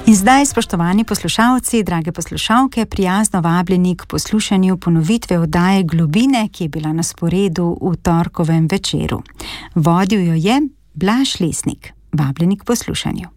In zdaj, spoštovani poslušalci, drage poslušalke, prijazno vabljeni k poslušanju ponovitve oddaje Globine, ki je bila na sporedu v torkovem večeru. Vodil jo je Blaž Lesnik. Vabljeni k poslušanju.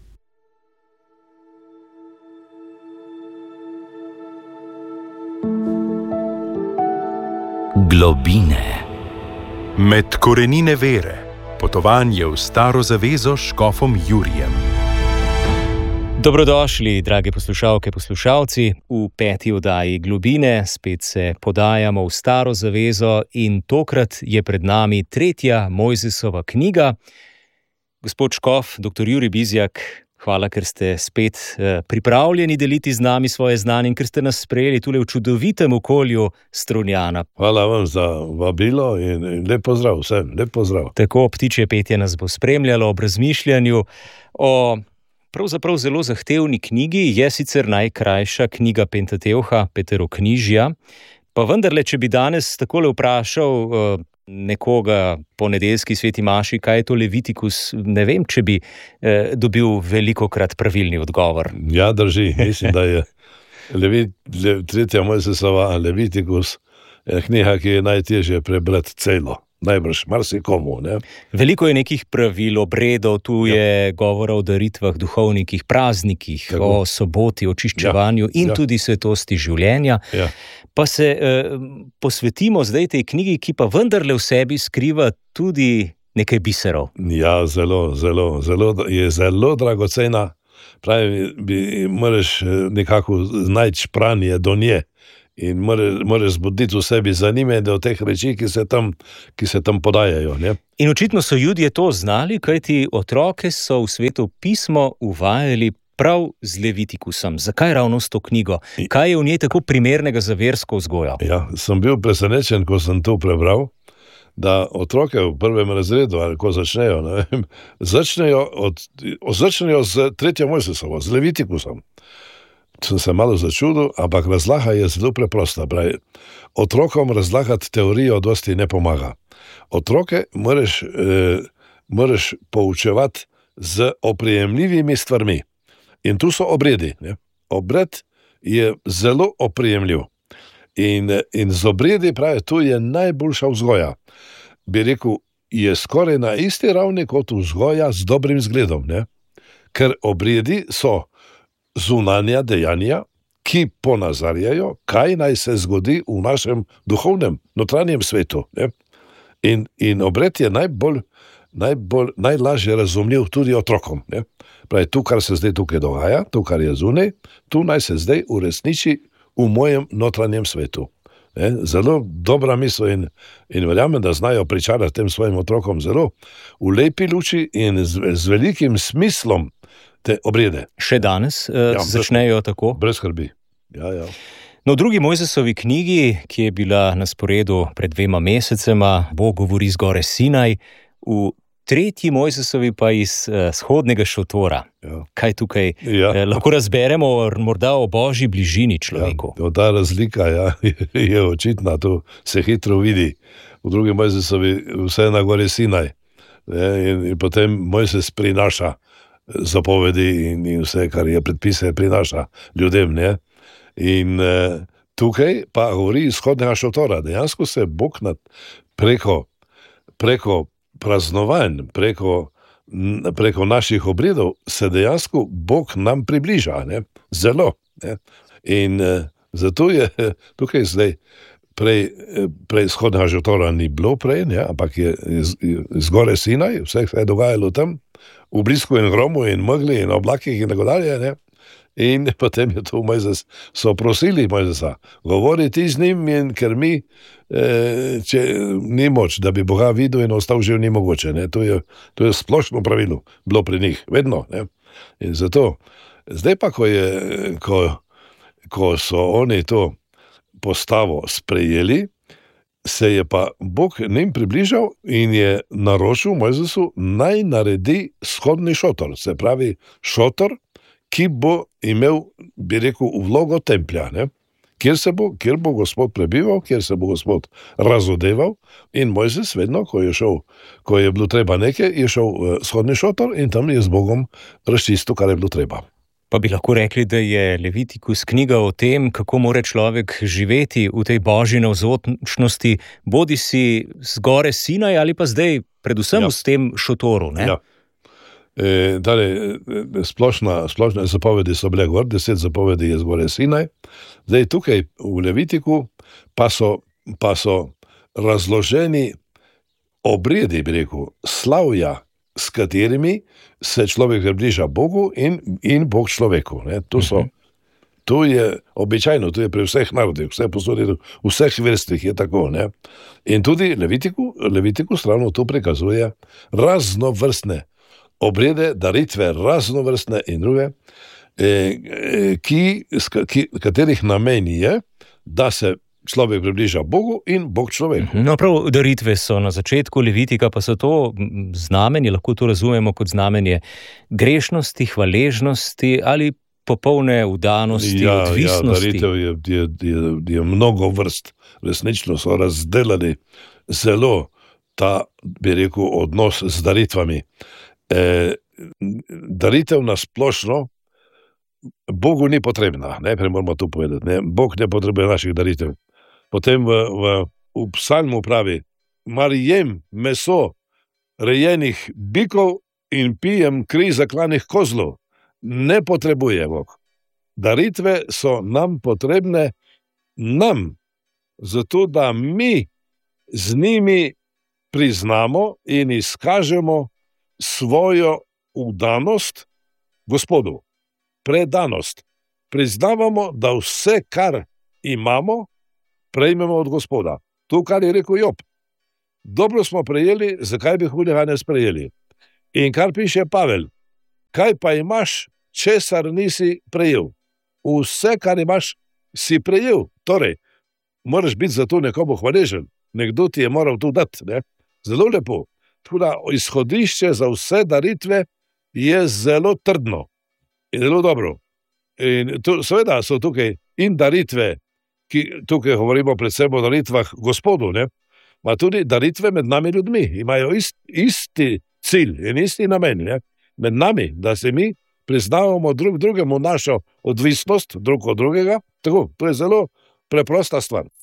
Globine. Med korenine vere. Potovanje v staro zavezo s škofom Jurijem. Dobrodošli, drage poslušalke, poslušalci, v 5. oddaji Globine. Spet se podajamo v staro zavezo in tokrat je pred nami 3. Mojzesova knjiga. Gospod škof, dr. Jurij Bizjak, hvala, ker ste spet pripravljeni deliti z nami svoje znanje in ker ste nas sprejeli tule v čudovitem okolju Strunjana. Hvala vam za vabilo in lep pozdrav vsem, lep pozdrav. Tako ptičje petje nas bo spremljalo ob razmišljanju o pravzaprav zelo zahtevni knjigi. Je sicer najkrajša knjiga Pentateuha, Peteroknjižja, pa vendarle, če bi danes takole vprašal nekoga po nedeljski sveti maši, kaj je to Levitikus, ne vem, če bi dobil velikokrat pravilni odgovor. Ja, drži. Mislim, da je 3. Mojzesova Levitikus knjiga, ki je najtežje prebrati celo. Najbrž, marsikomu, ne? Veliko je nekih pravil, obredov, tu je govora o daritvah, duhovnikih, praznikih, tako, o soboti, očiščevanju in tudi svetosti življenja. Ja. Pa se posvetimo zdaj tej knjigi, ki pa vendarle v sebi skriva tudi nekaj biserov. Ja, je zelo dragocena. Pravi, moraš nekako najti špranje do nje. In moraš zbuditi v sebi zanimanje do teh reči, ki se tam podajajo. Ne? In očitno so Judje to znali, kajti otroke so v svetu pismo uvajali prav z Levitikusom. Zakaj ravno s to knjigo? Kaj je v njej tako primernega za versko vzgojo? Ja, sem bil presenečen, ko sem to prebral, da otroke v 1. razredu, ali ko začnejo, začnejo z 3. Mojzesovo, z Levitikusom. Sem se malo začudil, ampak razlaga je zelo preprosta. Pravi, otrokom razlagati teorijo dosti ne pomaga. Otroke moraš poučevati z oprijemljivimi stvarmi. In tu so obredi. Ne? Obred je zelo oprijemljiv. In z obredi, pravi, tu je najboljša vzgoja. Bi rekel, je skoraj na isti ravni kot vzgoja z dobrim zgledom. Ne? Ker obredi so zunanja dejanja, ki ponazarjajo, kaj naj se zgodi v našem duhovnem, notranjem svetu. Ne? In obred je najlažje razumljiv tudi otrokom. Ne? Pravi, tu, kar se zdaj tukaj dogaja, tu, kar je zunaj, tu naj se zdaj uresniči v mojem notranjem svetu. Ne? Zelo dobra misel in verjamem, da znajo pričarati tem svojim otrokom zelo v lepi luči in z velikim smislom te obrede. Še danes začnejo tako? Brez skrbi. Ja. No, v 2. Mojzesovi knjigi, ki je bila na sporedu pred 2 mesecema, Bog govori z gore Sinaj, v 3. Mojzesovi pa iz shodnega šotora. Ja. Kaj tukaj lahko razberemo morda o božji bližini človeku? Ja, ta razlika je očitna, to se hitro vidi. V 2. Mojzesovi vse na gore Sinaj. In potem Mojzes prinaša zapovedi in vse, kar je predpise, prinaša ljudem. Ne? In tukaj pa govori iz shodnega šotora. Dejansko se Bog preko praznovanj, preko naših obredov, se dejansko Bog nam približa. Ne? Zelo. Ne? In zato je tukaj zdaj prej shodnega šotora ni bilo prej, ne? Ampak je zgore Sinaj, vse je dogajalo tam, v blisku in gromu in megli in oblakih in tako dalje, ne? In potem je to Mojzes, so prosili Mojzesa, govori ti z njim, in ker mi, če ni moč, da bi Boga videl in ostal živ, ni mogoče, ne? To je splošno pravilo, bilo pri njih, vedno, ne? In zato, zdaj pa, ko so oni to postavo sprejeli, se je pa Bog njim približal in je naročil Mojzesu, naj naredi shodni šotor, se pravi šotor, ki bo imel, bi rekel, vlogo templja, ne? Kjer bo Gospod prebival, kjer se bo Gospod razodeval. In Mojzes vedno, ko je bilo treba nekaj, je šel v shodni šotor in tam je z Bogom razčistil, kar je bilo treba. Pa bi lahko rekli, da je Levitikus knjiga o tem, kako mora človek živeti v tej božji navzočnosti, bodi si z gore Sinaj ali pa zdaj predvsem v tem šotoru. Ne? Ja. Splošne zapovedi so bile gor, 10 zapovedi je z gore Sinaj. Zdaj tukaj v Levitiku pa so razloženi obredi, bi rekel, slavja, s katerimi se človek približa Bogu in Bog človeku. Ne? To je običajno, to je pri vseh narodih, vse posod, v vseh vrstvih je tako. Ne? In tudi Levitikus ravno to prikazuje raznovrstne obrede, daritve, raznovrstne in druge, katerih namen je, da se človek približa Bogu in Bog človeku. No, prav daritve so na začetku Levitika, pa so to znamenje, lahko to razumemo kot znamenje grešnosti, hvaležnosti ali popolne vdanosti, odvisnosti. Ja, daritev je mnogo vrst. Resnično so razdelali zelo ta, bi rekel, odnos z daritvami. Daritev na splošno Bogu ni potrebna, najprej moramo to povedati. Ne? Bog ne potrebuje naših daritev. Potem v psalmu pravi, mar jem meso rejenih bikov in pijem kri zaklanih kozlov. Ne potrebuje Bog. Daritve so nam potrebne, zato da mi z njimi priznamo in izkažemo svojo vdanost Gospodu. Predanost. Priznavamo, da vse, kar imamo, prejmemo od Gospoda. To, kar je rekel Job. Dobro smo prejeli, zakaj bi hudega ne sprejeli? In kar piše Pavel, kaj pa imaš, česar nisi prejel? Vse, kar imaš, si prejel. Torej, moraš biti za to nekomu hvaležen. Nekdo ti je moral to dati. Ne? Zelo lepo. Tudi izhodišče za vse daritve je zelo trdno in zelo dobro. In to, seveda so tukaj in daritve, ki tukaj govorimo predvsem o daritvah Gospodu, ne? Ma tudi daritve med nami ljudmi imajo isti cilj in isti namen. Ne? Med nami, da se mi priznavamo drug drugemu našo odvisnost drug od drugega. Tako, to je zelo preprosta stvar.